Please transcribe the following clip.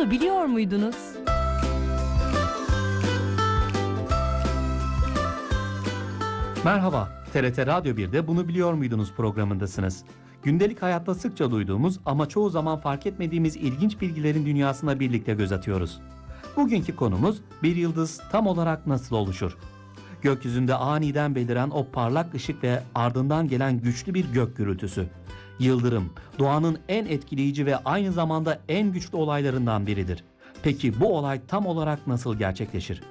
Bunu biliyor muydunuz? Merhaba, TRT Radyo 1'de Bunu Biliyor Muydunuz programındasınız. Gündelik hayatta sıkça duyduğumuz ama çoğu zaman fark etmediğimiz ilginç bilgilerin dünyasına birlikte göz atıyoruz. Bugünkü konumuz bir yıldız tam olarak nasıl oluşur? Gökyüzünde aniden beliren o parlak ışık ve ardından gelen güçlü bir gök gürültüsü. Yıldırım, doğanın en etkileyici ve aynı zamanda en güçlü olaylarından biridir. Peki bu olay tam olarak nasıl gerçekleşir?